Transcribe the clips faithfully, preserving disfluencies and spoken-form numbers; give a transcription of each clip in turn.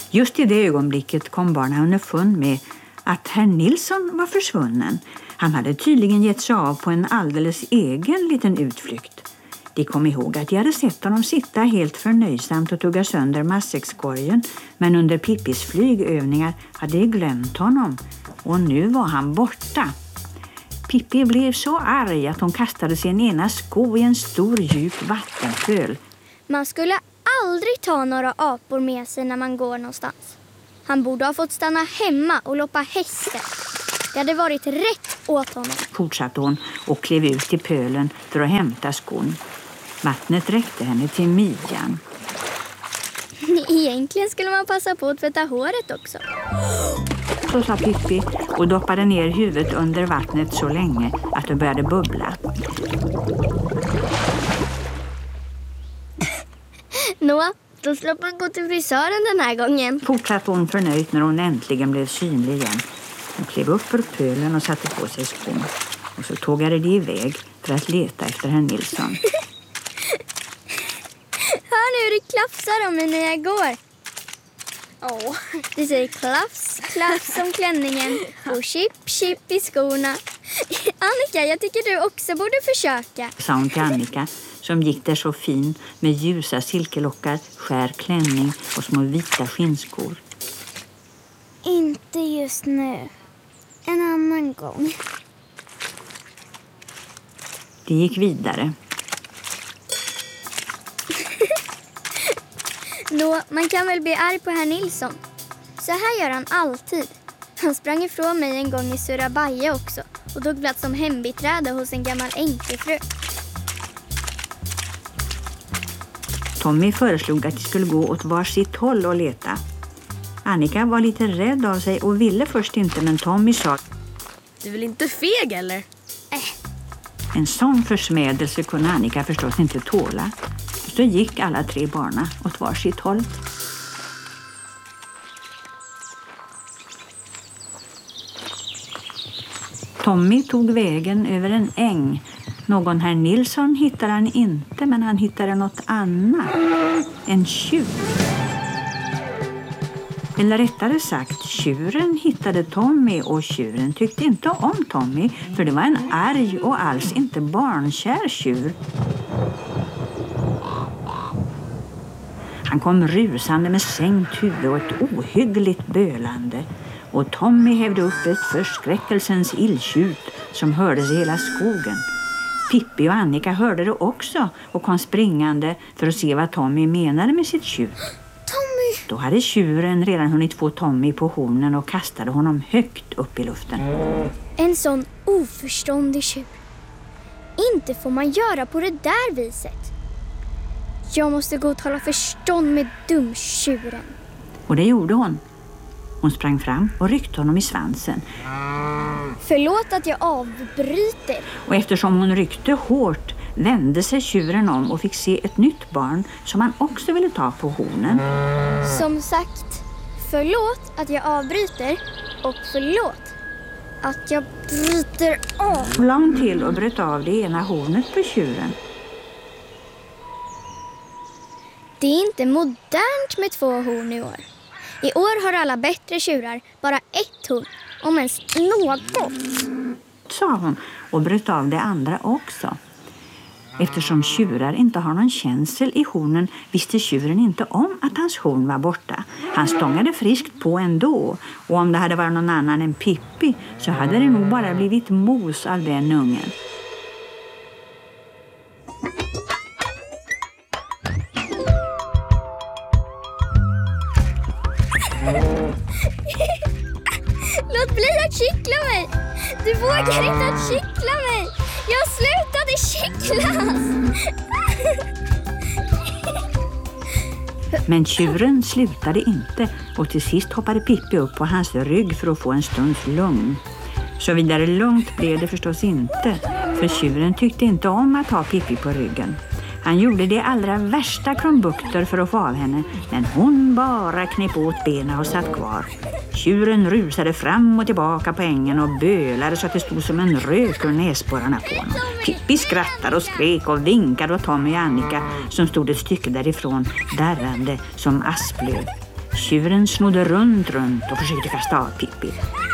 Just i det ögonblicket kom barnen underfund med att herr Nilsson var försvunnen. Han hade tydligen gett sig av på en alldeles egen liten utflykt. De kom ihåg att de hade sett honom sitta helt förnöjsamt och tugga sönder matsäckskorgen, men under Pippis flygövningar hade de glömt honom och nu var han borta. Pippi blev så arg att hon kastade sin ena sko i en stor djup vattenpöl. Man skulle aldrig ta några apor med sig när man går någonstans. Han borde ha fått stanna hemma och loppa hästen. Det hade varit rätt åt honom, fortsatte hon och klev ut i pölen för att hämta skon. Vattnet räckte henne till midjan. Egentligen skulle man passa på att tvätta håret också. Så sa Pippi och doppade ner huvudet under vattnet så länge att det började bubbla. Nå, då slapp man gå till frisören den här gången, fortsatte hon förnöjt när hon äntligen blev synlig igen. Hon klev upp ur pölen och satte på sig skon. Och så tågade de iväg för att leta efter herr Nilsson. Hör nu hur det klafsar om mig när jag går. Åh, det säger klafs, klafs om klänningen och chip, chip i skorna. Annika, jag tycker du också borde försöka, sa hon till Annika som gick där så fin med ljusa silkelockar, skär klänning och små vita skinnskor. Inte just nu. En annan gång. De gick vidare. Nå, man kan väl bli arg på herr Nilsson. Så här gör han alltid. Han sprang ifrån mig en gång i Surabaya också och tog plats som hembiträde hos en gammal änkefru. Tommy föreslog att de skulle gå åt var sitt håll och leta. Annika var lite rädd av sig och ville först inte, men Tommy sa: Du är väl inte feg, eller? Äh. En sån försmädelse kunde Annika förstås inte tåla. Så gick alla tre barna åt var sitt håll. Tommy tog vägen över en äng. Någon herr Nilsson hittade han inte, men han hittade något annat. En tjur. Eller rättare sagt, tjuren hittade Tommy och tjuren tyckte inte om Tommy, för det var en arg och alls inte barnkär tjur. Han kom rusande med sänkt huvud och ett ohyggligt bölande. Och Tommy hävde upp ett förskräckelsens illtjut som hördes i hela skogen. Pippi och Annika hörde det också och kom springande för att se vad Tommy menade med sitt tjut. Tommy! Då hade tjuren redan hunnit få Tommy på hornen och kastade honom högt upp i luften. En sån oförståndig tjur. Inte får man göra på det där viset. Jag måste gå och tala förstånd med dumtjuren. Och det gjorde hon. Hon sprang fram och ryckte honom i svansen. Förlåt att jag avbryter. Och eftersom hon ryckte hårt vände sig tjuren om och fick se ett nytt barn som han också ville ta på hornen. Som sagt, förlåt att jag avbryter och förlåt att jag bryter av. Lång till och bröt av det ena hornet på tjuren. Det är inte modernt med två horn i år. I år har alla bättre tjurar bara ett horn, om ens något, sa hon och bröt av det andra också. Eftersom tjurar inte har någon känsel i hornen visste tjuren inte om att hans horn var borta. Han stångade friskt på ändå, och om det hade varit någon annan än Pippi så hade det nog bara blivit mos av den ungen. Låt bli att kittla mig! Du vågar inte att kittla mig! Jag slutade kittlas! Men tjuren slutade inte och till sist hoppade Pippi upp på hans rygg för att få en stunds lugn. Så vidare lugnt blev det förstås inte, för tjuren tyckte inte om att ha Pippi på ryggen. Han gjorde det allra värsta krumbukter för att få av henne, men hon bara knep åt benen och satt kvar. Tjuren rusade fram och tillbaka på ängen och bölade så att det stod som en rök ur näsborrarna på honom. Pippi skrattade och skrek och vinkade åt Tommy och Annika som stod ett stycke därifrån, darrande som asplöv. Tjuren snodde runt runt och försökte kasta av Pippi.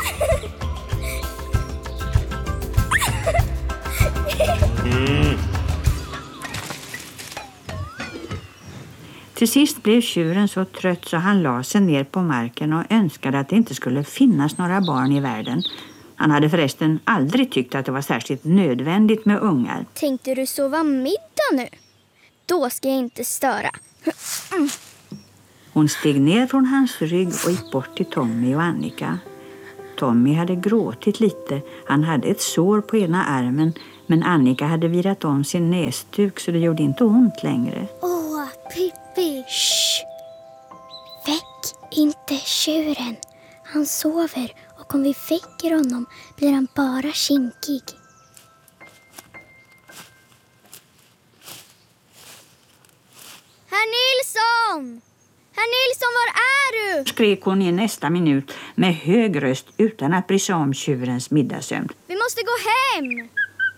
Mm. Till sist blev tjuren så trött så han la sig ner på marken och önskade att det inte skulle finnas några barn i världen. Han hade förresten aldrig tyckt att det var särskilt nödvändigt med ungar. Tänkte du sova middag nu? Då ska jag inte störa. Mm. Hon steg ner från hans rygg och gick bort till Tommy och Annika. Tommy hade gråtit lite. Han hade ett sår på ena armen, men Annika hade virat om sin näsduk så det gjorde inte ont längre. Åh, Pippi! Shh! Väck inte tjuren. Han sover och om vi väcker honom blir han bara kinkig. Herr Nilsson! Herr Nilsson, var är du? Skrek hon i nästa minut med hög röst utan att bry sig om tjurens middagssömn. Vi måste gå hem!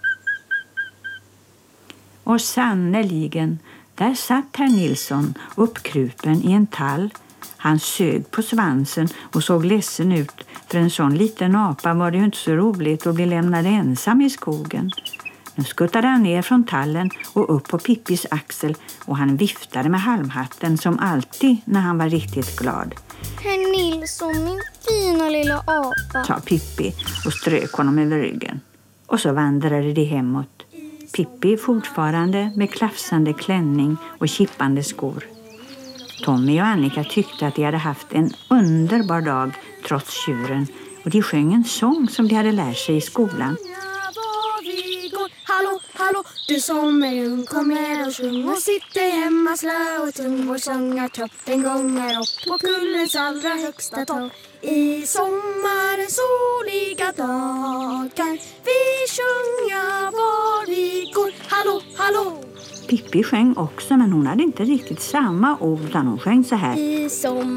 Och sannoliken, där satt herr Nilsson uppkrupen i en tall. Han sög på svansen och såg ledsen ut. För en sån liten apa var det ju inte så roligt att bli lämnad ensam i skogen. Nu skuttade han ner från tallen och upp på Pippis axel och han viftade med halmhatten som alltid när han var riktigt glad. Herr Nilsson, min fina lilla apa, sa Pippi och strök honom över ryggen. Och så vandrade de hemåt. Pippi fortfarande med klafsande klänning och kippande skor. Tommy och Annika tyckte att de hade haft en underbar dag trots tjuren och de sjöng en sång som de hade lärt sig i skolan. Hallå, hallå, du som är ung, kom med och sjung och sitter hemma slö och tung. Vår sångartoppen gångar upp på kullens allra högsta tak. I sommarens soliga dagar vi sjunga var vi går. Hallå, hallå! Pippi sjöng också, men hon hade inte riktigt samma ord utan hon sjöng så här. I sommar